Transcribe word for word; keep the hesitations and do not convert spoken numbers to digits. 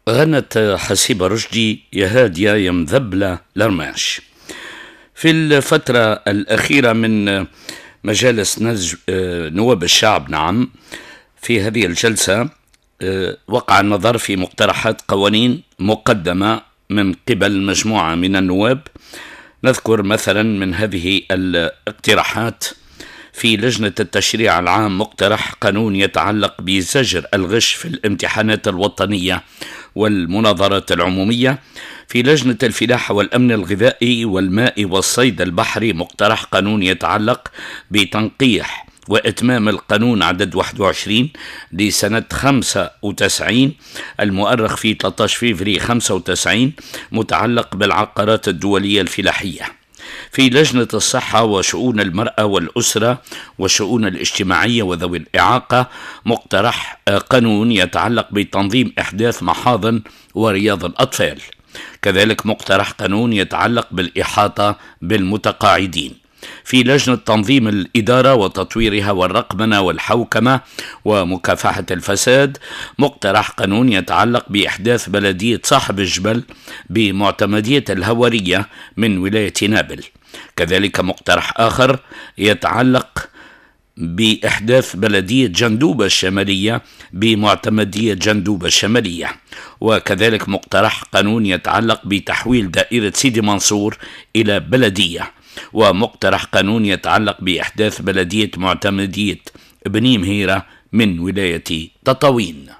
غنت حسيبة رشدي يا هادية يا مذبلة لرماش. في الفترة الأخيرة من مجالس نج... نواب الشعب، نعم، في هذه الجلسة وقع النظر في مقترحات قوانين مقدمة من قبل مجموعة من النواب. نذكر مثلا من هذه الاقتراحات: في لجنة التشريع العام مقترح قانون يتعلق بزجر الغش في الامتحانات الوطنية والمناظرات العمومية. في لجنة الفلاحة والأمن الغذائي والماء والصيد البحري مقترح قانون يتعلق بتنقيح وإتمام القانون عدد واحد وعشرين لسنة خمسة وتسعين المؤرخ في ثلاثة عشر فبراير خمسة وتسعين متعلق بالعقارات الدولية الفلاحية. في لجنة الصحة وشؤون المرأة والأسرة والشؤون الاجتماعية وذوي الإعاقة مقترح قانون يتعلق بتنظيم إحداث محاضن ورياض الأطفال. كذلك مقترح قانون يتعلق بالإحاطة بالمتقاعدين. في لجنة تنظيم الإدارة وتطويرها والرقمنة والحوكمة ومكافحة الفساد مقترح قانون يتعلق بإحداث بلدية صاحب الجبل بمعتمدية الهورية من ولاية نابل. كذلك مقترح آخر يتعلق بإحداث بلدية جندوبة الشمالية بمعتمدية جندوبة الشمالية. وكذلك مقترح قانون يتعلق بتحويل دائرة سيدي منصور إلى بلدية. ومقترح قانون يتعلق بإحداث بلدية معتمدية بني مهيرة من ولاية تطاوين.